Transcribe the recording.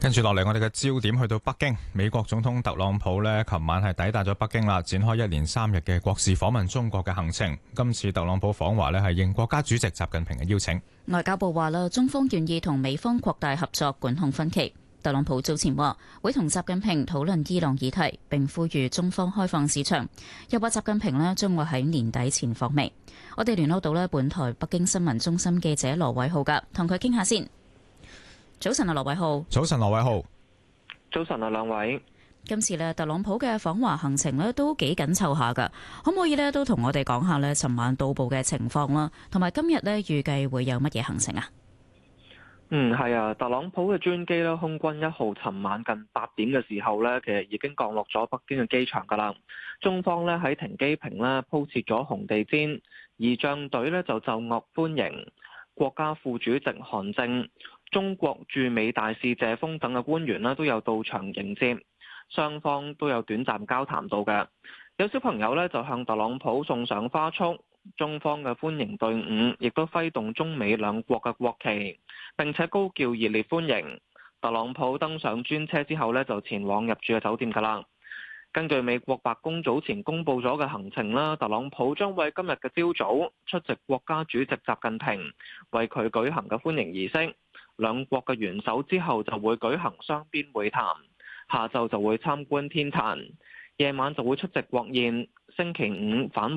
跟住落嚟，我哋嘅焦點去到北京。美國總統特朗普呢，琴晚係抵達咗北京啦，展開一連3日嘅國事訪問中國嘅行程。今次特朗普訪華呢，係應國家主席習近平嘅邀請。 外交部話啦，中方願意同美方擴大合作，管控分歧。特朗普早前話會同習近平討論伊朗議題，並呼籲中方開放市場。又話習近平呢將會喺年底前訪美。我哋聯絡到呢本台北京新聞中心記者羅偉浩噶，同佢傾下先。早晨啊，羅偉浩。 早晨，羅偉浩。 早晨啊，兩位。 今次呢特朗普嘅訪華行程呢都幾緊湊下噶，可唔可以呢都同我哋講下呢尋晚到埗嘅情況啦，同埋今日呢預計會有乜嘢行程啊？ 係啊，特朗普嘅專機咧，空軍1號，尋晚近8點嘅時候呢，其實已經降落咗北京嘅機場噶啦。中方呢喺停機坪呢鋪設咗紅地毯，儀仗隊呢就奏樂歡迎。國家副主席韓正、中國駐美大使謝鋒等嘅官員呢都有到場迎接，雙方都有短暫交談到嘅。有小朋友呢就向特朗普送上花束，中方嘅歡迎隊伍亦都揮動中美兩國嘅國旗，並且高叫熱烈歡迎。特朗普登上專車之後呢就前往入住嘅酒店㗎啦。根據美國白宮早前公布咗嘅行程啦，特朗普將會今日嘅朝早出席國家主席習近平為佢舉行嘅歡迎儀式，兩國嘅元首之後就會舉行雙邊會談，下晝就會參觀天壇，夜晚就會出席國宴，星期五返